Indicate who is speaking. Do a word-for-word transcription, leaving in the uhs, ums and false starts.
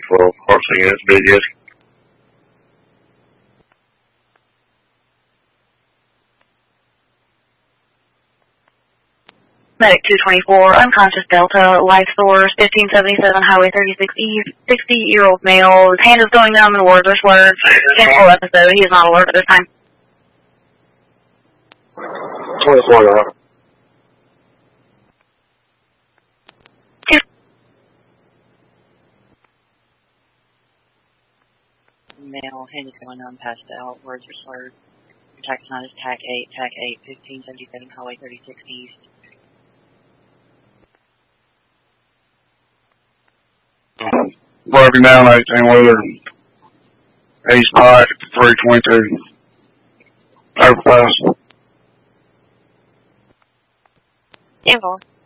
Speaker 1: for crossing units, B D S.
Speaker 2: Medic two twenty-four, unconscious Delta, life source, fifteen seventy-seven, Highway thirty-six East, sixty-year-old male, his hand is going numb and words are slurred. Simple episode, he is not alert at this time.
Speaker 1: twenty-four, Your Honor.
Speaker 3: Male, hand is going numb, passed out, words are slurred. Your tax sign is TAC eight, TAC eight, fifteen seventy-seven, Highway thirty-six East.
Speaker 1: Broken down, eighteen wheeler, East Pike, three twenty-two, overpass.
Speaker 2: ten four.